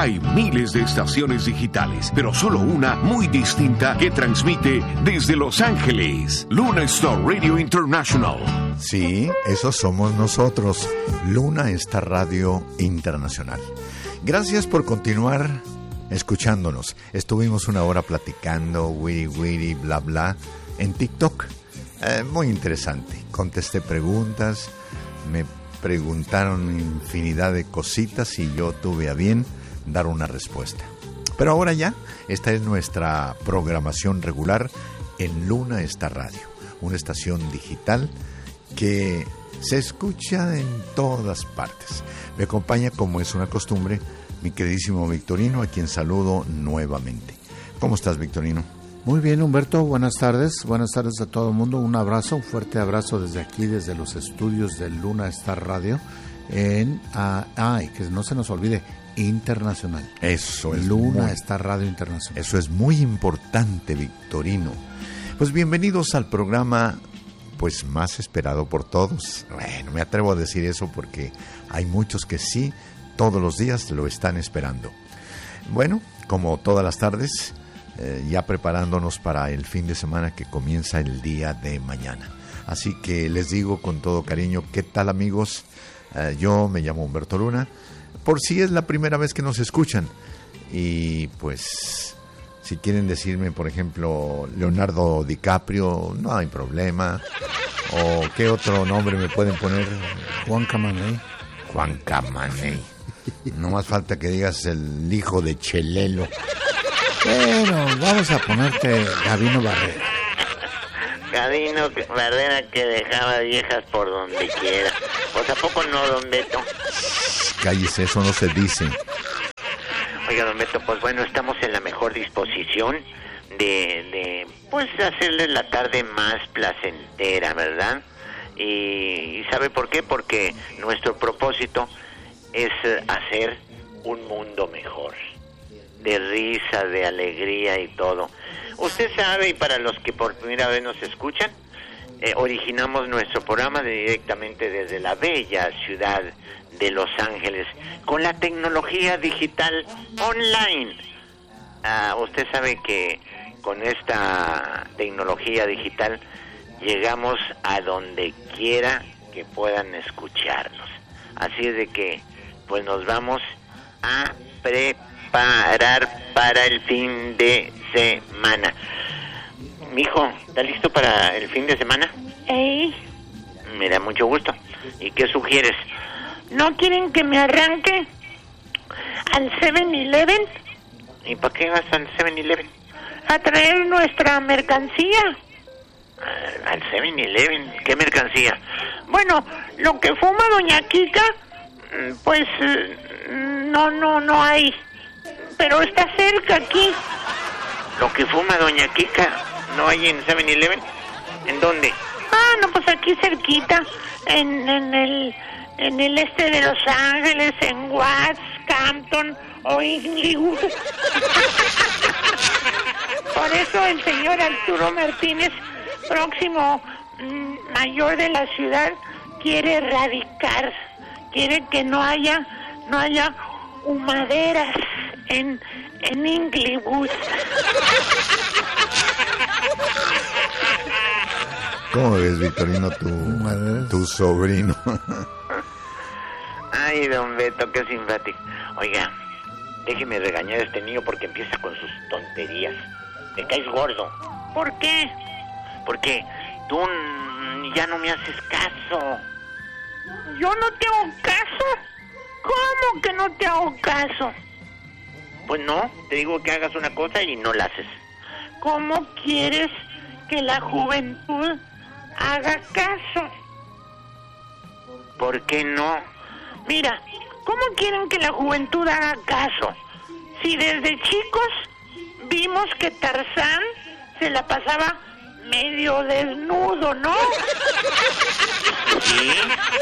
Hay miles de estaciones digitales, pero solo una muy distinta que transmite desde Los Ángeles. Luna Star Radio International. Sí, esos somos nosotros, Luna Star Radio Internacional. Gracias por continuar escuchándonos. Estuvimos una hora platicando, wiri, bla, bla, en TikTok. Muy interesante. Contesté preguntas, me preguntaron infinidad de cositas y yo tuve a bien dar una respuesta. Pero ahora ya, esta es nuestra programación regular en Luna Star Radio, una estación digital que se escucha en todas partes. Me acompaña, como es una costumbre, mi queridísimo Victorino, a quien saludo nuevamente. ¿Cómo estás, Victorino? Muy bien, Humberto, buenas tardes a todo el mundo. Un abrazo, un fuerte abrazo desde aquí, desde los estudios de Luna Star Radio en, que no se nos olvide, internacional. Eso es Luna Star Radio Internacional. Eso es muy importante, Victorino. Pues bienvenidos al programa pues más esperado por todos. Bueno, me atrevo a decir eso porque hay muchos que sí, todos los días lo están esperando. Bueno, como todas las tardes, ya preparándonos para el fin de semana que comienza el día de mañana. Así que les digo con todo cariño, ¿qué tal, amigos? Yo me llamo Humberto Luna, por si es la primera vez que nos escuchan. Y pues, si quieren decirme, por ejemplo, Leonardo DiCaprio, no hay problema. ¿O qué otro nombre me pueden poner? Juan Camaney. Juan Camaney. No más falta que digas el hijo de Chelelo. Bueno, vamos a ponerte Gabino Barrera. Gabino Barrera, que dejaba viejas por donde quiera. Pues ¿a poco no, don Beto? Cállese, eso no se dice. Oiga, don Beto, pues bueno, estamos en la mejor disposición de pues hacerle la tarde más placentera, ¿verdad? Y ¿sabe por qué? Porque nuestro propósito es hacer un mundo mejor, de risa, de alegría y todo. Usted sabe, y para los que por primera vez nos escuchan, originamos nuestro programa directamente desde la bella ciudad de Los Ángeles, con la tecnología digital online. Usted sabe que con esta tecnología digital llegamos a donde quiera que puedan escucharnos. Así es de que pues nos vamos a preparar para el fin de semana. Mijo, ¿está listo para el fin de semana? Me da mucho gusto. ¿Y qué sugieres? ¿No quieren que me arranque al 7-Eleven? ¿Y para qué vas al 7-Eleven? A traer nuestra mercancía. ¿Al 7-Eleven? ¿Qué mercancía? Bueno, lo que fuma doña Kika, pues no hay. Pero está cerca aquí. ¿Lo que fuma doña Kika no hay en 7-Eleven? ¿En dónde? No, pues aquí cerquita, en el este de Los Ángeles, en Watts, Campton o Inglewood. Por eso el señor Arturo Martínez, próximo mayor de la ciudad, quiere erradicar, quiere que no haya humaderas en Inglewood. ¿Cómo ves, Victorino, tu sobrino? Ay, don Beto, qué simpático. Oiga, déjeme regañar a este niño porque empieza con sus tonterías. Me caes gordo. ¿Por qué? Porque tú ya no me haces caso. ¿Yo no te hago caso? ¿Cómo que no te hago caso? Pues no, te digo que hagas una cosa y no la haces. ¿Cómo quieres que la juventud haga caso? ¿Por qué no? Mira, ¿cómo quieren que la juventud haga caso? Si desde chicos vimos que Tarzán se la pasaba medio desnudo, ¿no? ¿Sí?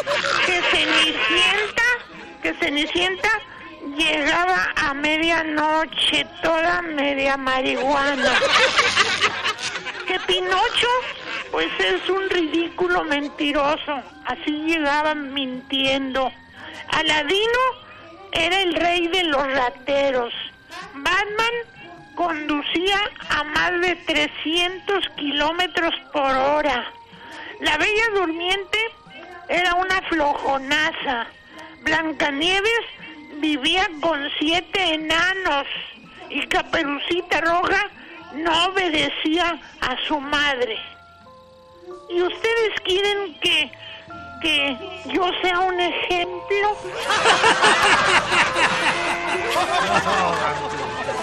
Que Cenicienta llegaba a medianoche, toda media marihuana. Que Pinocho, pues es un ridículo mentiroso, así llegaba mintiendo. Aladino era el rey de los rateros. Batman conducía a más de 300 kilómetros por hora. La Bella Durmiente era una flojonaza. Blancanieves vivía con 7 enanos. Y Caperucita Roja no obedecía a su madre. ¿Y ustedes quieren que yo sea un ejemplo?